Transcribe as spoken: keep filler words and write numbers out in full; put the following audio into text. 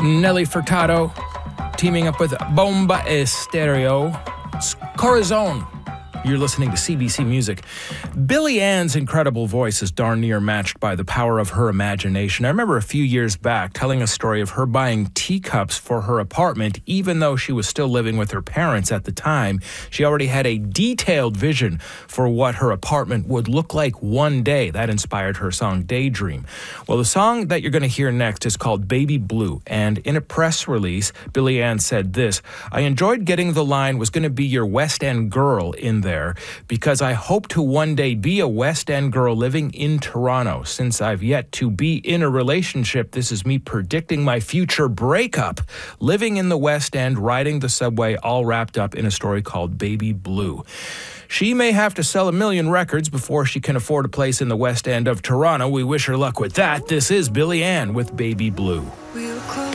Nelly Furtado teaming up with Bomba Estéreo. It's Corazon. You're listening to C B C Music. Billie Ann's incredible voice is darn near matched by the power of her imagination. I remember a few years back telling a story of her buying teacups for her apartment, even though she was still living with her parents at the time. She already had a detailed vision for what her apartment would look like one day. That inspired her song Daydream. Well, the song that you're going to hear next is called Baby Blue, and in a press release, Billie Ann said this: "I enjoyed getting the line was going to be your West End girl in there, because I hope to one day be a West End girl living in Toronto. Since I've yet to be in a relationship, this is me predicting my future breakup. Living in the West End, riding the subway, all wrapped up in a story called Baby Blue." She may have to sell a million records before she can afford a place in the West End of Toronto. We wish her luck with that. This is Billie Ann with Baby Blue.